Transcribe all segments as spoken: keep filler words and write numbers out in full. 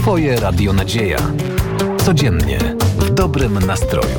Twoje Radio Nadzieja. Codziennie w dobrym nastroju.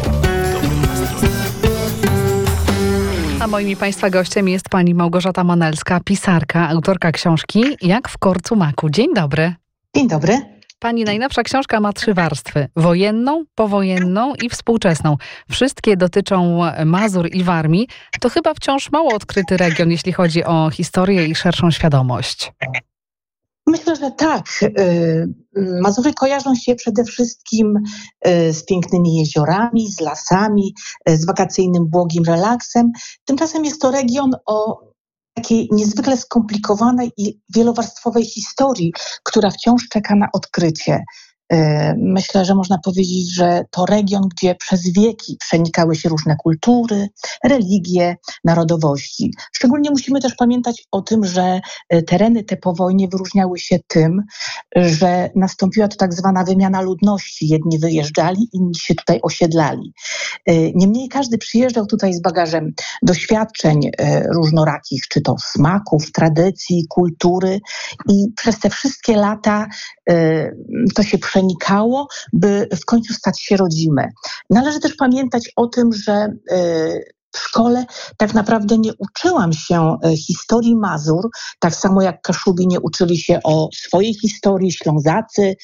A moimi Państwa gościem jest pani Małgorzata Manelska, pisarka, autorka książki Jak w korcu maku. Dzień dobry. Dzień dobry. Pani najnowsza książka ma trzy warstwy. Wojenną, powojenną i współczesną. Wszystkie dotyczą Mazur i Warmii. To chyba wciąż mało odkryty region, jeśli chodzi o historię i szerszą świadomość. Myślę, że tak. Mazury kojarzą się przede wszystkim z pięknymi jeziorami, z lasami, z wakacyjnym, błogim relaksem. Tymczasem jest to region o takiej niezwykle skomplikowanej i wielowarstwowej historii, która wciąż czeka na odkrycie. Myślę, że można powiedzieć, że to region, gdzie przez wieki przenikały się różne kultury, religie, narodowości. Szczególnie musimy też pamiętać o tym, że tereny te po wojnie wyróżniały się tym, że nastąpiła to tak zwana wymiana ludności. Jedni wyjeżdżali, inni się tutaj osiedlali. Niemniej każdy przyjeżdżał tutaj z bagażem doświadczeń różnorakich, czy to smaków, tradycji, kultury i przez te wszystkie lata to się przenikało, by w końcu stać się rodzime. Należy też pamiętać o tym, że w szkole tak naprawdę nie uczyłam się historii Mazur, tak samo jak Kaszubi nie uczyli się o swojej historii, Ślązacy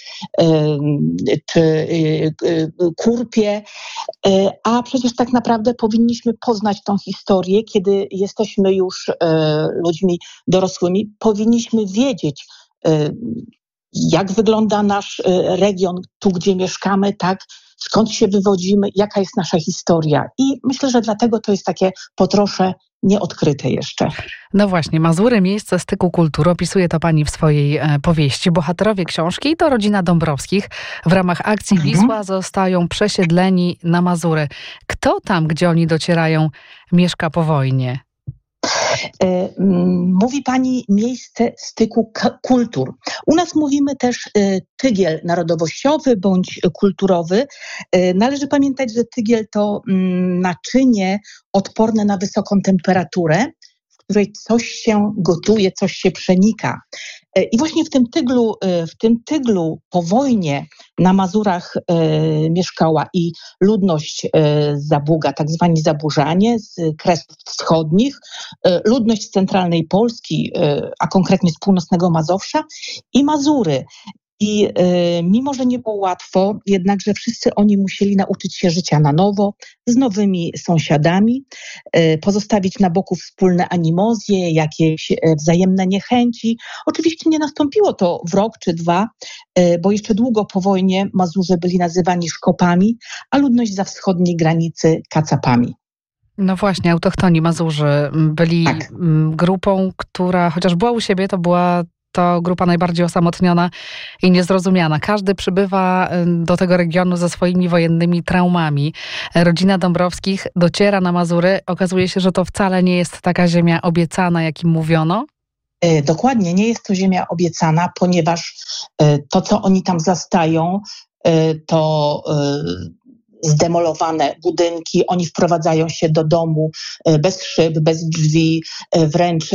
czy Kurpie, a przecież tak naprawdę powinniśmy poznać tą historię, kiedy jesteśmy już ludźmi dorosłymi, powinniśmy wiedzieć, jak wygląda nasz region, tu gdzie mieszkamy, tak, skąd się wywodzimy, jaka jest nasza historia. I myślę, że dlatego to jest takie po trosze nieodkryte jeszcze. No właśnie, Mazury, miejsce styku kultur, opisuje to pani w swojej e, powieści. Bohaterowie książki to rodzina Dąbrowskich. W ramach akcji Mhm. Wisła zostają przesiedleni na Mazury. Kto tam, gdzie oni docierają, mieszka po wojnie? Mówi pani miejsce styku k- kultur. U nas mówimy też y, tygiel narodowościowy bądź kulturowy. Y, należy pamiętać, że tygiel to mm, naczynie odporne na wysoką temperaturę, w której coś się gotuje, coś się przenika. Y, I właśnie w tym tyglu, y, w tym tyglu po wojnie na Mazurach y, mieszkała i ludność y, z Zabuga, tak zwani Zaburzanie, z Kresów Wschodnich, y, ludność z centralnej Polski, y, a konkretnie z północnego Mazowsza i Mazury. I y, mimo, że nie było łatwo, jednakże wszyscy oni musieli nauczyć się życia na nowo, z nowymi sąsiadami, y, pozostawić na boku wspólne animozje, jakieś y, wzajemne niechęci. Oczywiście nie nastąpiło to w rok czy dwa, y, bo jeszcze długo po wojnie Mazurzy byli nazywani Szkopami, a ludność za wschodniej granicy Kacapami. No właśnie, autochtoni Mazurzy byli Tak. mm, grupą, która chociaż była u siebie, to była to grupa najbardziej osamotniona i niezrozumiana. Każdy przybywa do tego regionu ze swoimi wojennymi traumami. Rodzina Dąbrowskich dociera na Mazury. Okazuje się, że to wcale nie jest taka ziemia obiecana, jak im mówiono. Y, Dokładnie, nie jest to ziemia obiecana, ponieważ y, to, co oni tam zastają, y, to y, zdemolowane budynki. Oni wprowadzają się do domu y, bez szyb, bez drzwi, y, wręcz y,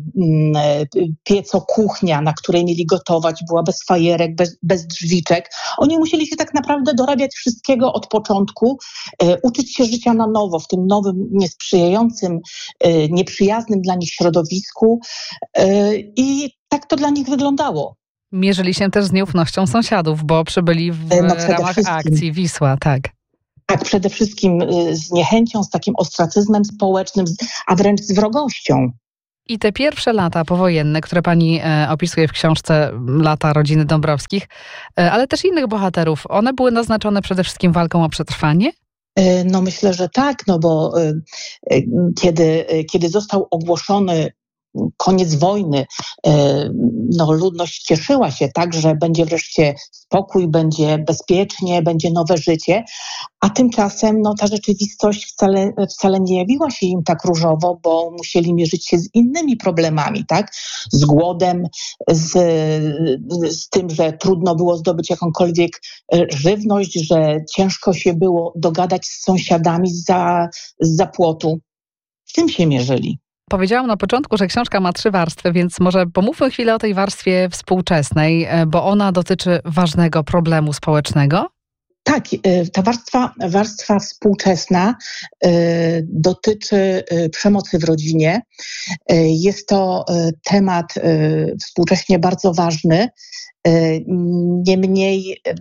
y, pieco-kuchnia, na której mieli gotować, była bez fajerek, bez, bez drzwiczek. Oni musieli się tak naprawdę dorabiać wszystkiego od początku, y, uczyć się życia na nowo w tym nowym, niesprzyjającym, y, nieprzyjaznym dla nich środowisku. Y, I tak to dla nich wyglądało. Mierzyli się też z nieufnością sąsiadów, bo przybyli w No przede ramach wszystkim. akcji Wisła, tak. Tak, przede wszystkim y, z niechęcią, z takim ostracyzmem społecznym, z- a wręcz z wrogością. I te pierwsze lata powojenne, które pani e, opisuje w książce Lata rodziny Dąbrowskich, e, ale też innych bohaterów, one były naznaczone przede wszystkim walką o przetrwanie? Y, No myślę, że tak, no bo y, y, kiedy, y, kiedy został ogłoszony koniec wojny, y, no ludność cieszyła się tak, że będzie wreszcie spokój, będzie bezpiecznie, będzie nowe życie, a tymczasem no, ta rzeczywistość wcale, wcale nie jawiła się im tak różowo, bo musieli mierzyć się z innymi problemami, tak? Z głodem, z, z tym, że trudno było zdobyć jakąkolwiek y, żywność, że ciężko się było dogadać z sąsiadami zza, zza płotu. Z tym się mierzyli. Powiedziałam na początku, że książka ma trzy warstwy, więc może pomówmy chwilę o tej warstwie współczesnej, bo ona dotyczy ważnego problemu społecznego. Tak, ta warstwa, warstwa współczesna y, dotyczy y, przemocy w rodzinie. Y, jest to y, temat y, współcześnie bardzo ważny. Y, niemniej y,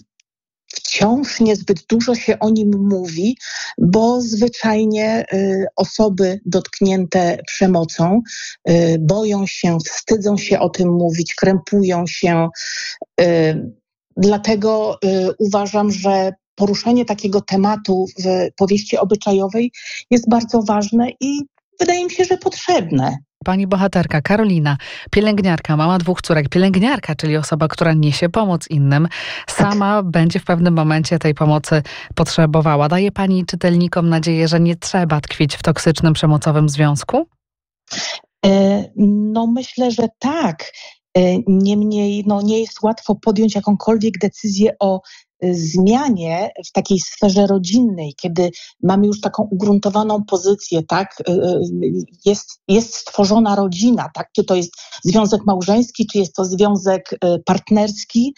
wciąż niezbyt dużo się o nim mówi, bo zwyczajnie y, osoby dotknięte przemocą y, boją się, wstydzą się o tym mówić, krępują się. Y, dlatego y, uważam, że poruszenie takiego tematu w powieści obyczajowej jest bardzo ważne i wydaje mi się, że potrzebne. Pani bohaterka Karolina, pielęgniarka, mama dwóch córek, pielęgniarka, czyli osoba, która niesie pomoc innym, sama tak. będzie w pewnym momencie tej pomocy potrzebowała. Daje pani czytelnikom nadzieję, że nie trzeba tkwić w toksycznym, przemocowym związku? E, no myślę, że tak. E, niemniej no, nie jest łatwo podjąć jakąkolwiek decyzję o zmianie w takiej sferze rodzinnej, kiedy mamy już taką ugruntowaną pozycję, tak, jest, jest stworzona rodzina, tak, czy to jest związek małżeński, czy jest to związek partnerski,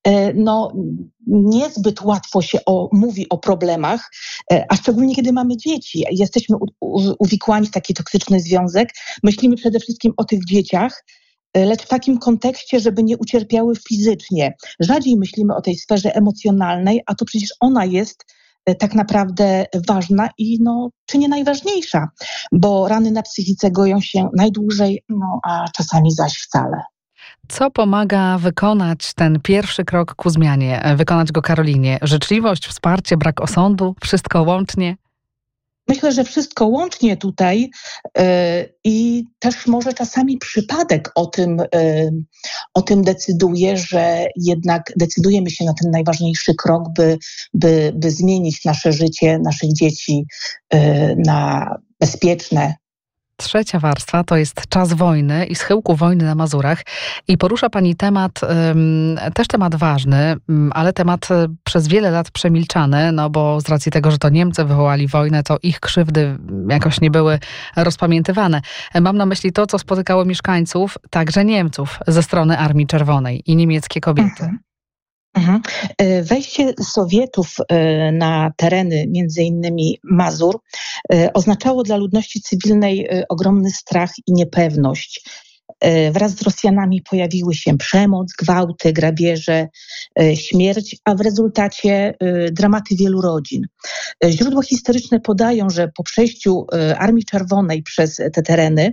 no niezbyt łatwo się o, mówi o problemach, a szczególnie kiedy mamy dzieci. Jesteśmy u, u, uwikłani w taki toksyczny związek, myślimy przede wszystkim o tych dzieciach, lecz w takim kontekście, żeby nie ucierpiały fizycznie. Rzadziej myślimy o tej sferze emocjonalnej, a to przecież ona jest tak naprawdę ważna i no, czy nie najważniejsza, bo rany na psychice goją się najdłużej, no a czasami zaś wcale. Co pomaga wykonać ten pierwszy krok ku zmianie, wykonać go Karolinie? Życzliwość, wsparcie, brak osądu, wszystko łącznie? Myślę, że wszystko łącznie tutaj yy, i też może czasami przypadek o tym, yy, o tym decyduje, że jednak decydujemy się na ten najważniejszy krok, by, by, by zmienić nasze życie, naszych dzieci yy, na bezpieczne. Trzecia warstwa to jest czas wojny i schyłku wojny na Mazurach. I porusza pani temat, um, też temat ważny, um, ale temat przez wiele lat przemilczany, no bo z racji tego, że to Niemcy wywołali wojnę, to ich krzywdy jakoś nie były rozpamiętywane. Mam na myśli to, co spotykało mieszkańców, także Niemców, ze strony Armii Czerwonej i niemieckie kobiety. Mhm. Mhm. Wejście Sowietów na tereny między innymi Mazur oznaczało dla ludności cywilnej ogromny strach i niepewność. Wraz z Rosjanami pojawiły się przemoc, gwałty, grabieże, śmierć, a w rezultacie dramaty wielu rodzin. Źródła historyczne podają, że po przejściu Armii Czerwonej przez te tereny,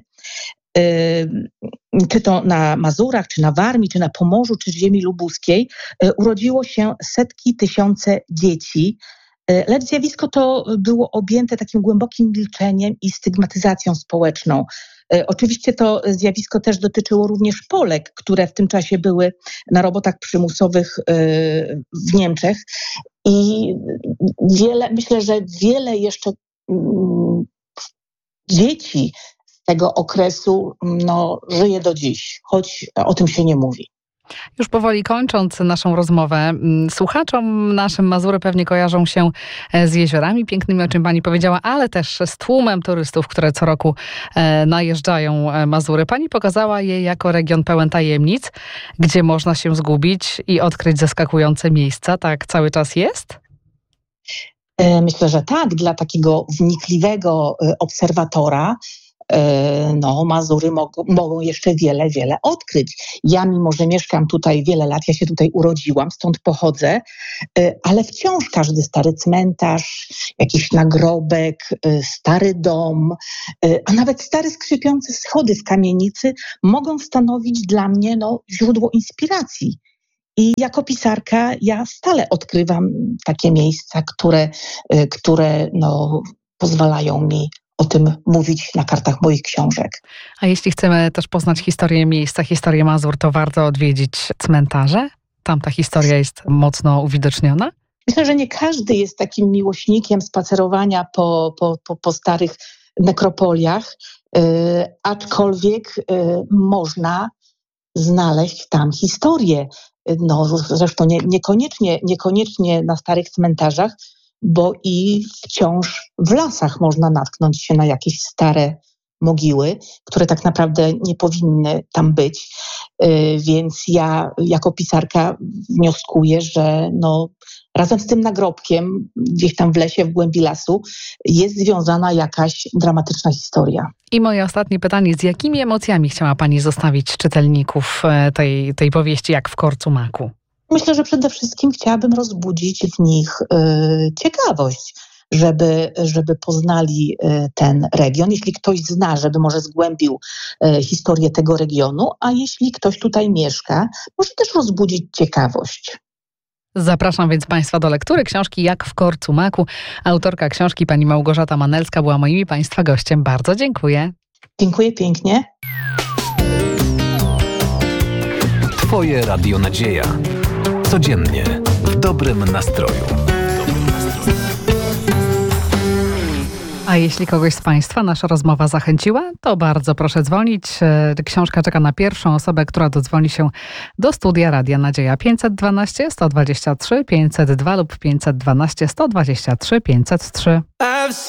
czy to na Mazurach, czy na Warmii, czy na Pomorzu, czy w ziemi lubuskiej, urodziło się setki, tysiące dzieci, lecz zjawisko to było objęte takim głębokim milczeniem i stygmatyzacją społeczną. Oczywiście to zjawisko też dotyczyło również Polek, które w tym czasie były na robotach przymusowych w Niemczech i wiele, myślę, że wiele jeszcze dzieci tego okresu no, żyje do dziś, choć o tym się nie mówi. Już powoli kończąc naszą rozmowę, słuchaczom naszym Mazury pewnie kojarzą się z jeziorami pięknymi, o czym pani powiedziała, ale też z tłumem turystów, które co roku najeżdżają Mazury. Pani pokazała je jako region pełen tajemnic, gdzie można się zgubić i odkryć zaskakujące miejsca. Tak cały czas jest? Myślę, że tak. Dla takiego wnikliwego obserwatora no, Mazury mogą, mogą jeszcze wiele, wiele odkryć. Ja mimo, że mieszkam tutaj wiele lat, ja się tutaj urodziłam, stąd pochodzę, ale wciąż każdy stary cmentarz, jakiś nagrobek, stary dom, a nawet stare skrzypiące schody w kamienicy mogą stanowić dla mnie no, źródło inspiracji. I jako pisarka ja stale odkrywam takie miejsca, które, które no, pozwalają mi o tym mówić na kartach moich książek. A jeśli chcemy też poznać historię miejsca, historię Mazur, to warto odwiedzić cmentarze? Tam ta historia jest mocno uwidoczniona? Myślę, że nie każdy jest takim miłośnikiem spacerowania po, po, po, po starych nekropoliach, yy, aczkolwiek yy, można znaleźć tam historię. No, zresztą nie, niekoniecznie, niekoniecznie na starych cmentarzach, bo i wciąż w lasach można natknąć się na jakieś stare mogiły, które tak naprawdę nie powinny tam być. Więc ja jako pisarka wnioskuję, że no, razem z tym nagrobkiem, gdzieś tam w lesie, w głębi lasu, jest związana jakaś dramatyczna historia. I moje ostatnie pytanie, z jakimi emocjami chciała pani zostawić czytelników tej, tej powieści Jak w korcu maku? Myślę, że przede wszystkim chciałabym rozbudzić w nich y, ciekawość, żeby, żeby poznali y, ten region. Jeśli ktoś zna, żeby może zgłębił y, historię tego regionu, a jeśli ktoś tutaj mieszka, może też rozbudzić ciekawość. Zapraszam więc Państwa do lektury książki Jak w korcu maku. Autorka książki pani Małgorzata Manelska była moim i Państwa gościem. Bardzo dziękuję. Dziękuję pięknie. Twoje Radio Nadzieja. Codziennie w dobrym nastroju. A jeśli kogoś z Państwa nasza rozmowa zachęciła, to bardzo proszę dzwonić. Książka czeka na pierwszą osobę, która dodzwoni się do studia Radia Nadzieja pięćset dwanaście sto dwadzieścia trzy pięćset dwa lub pięćset dwanaście sto dwadzieścia trzy pięćset trzy.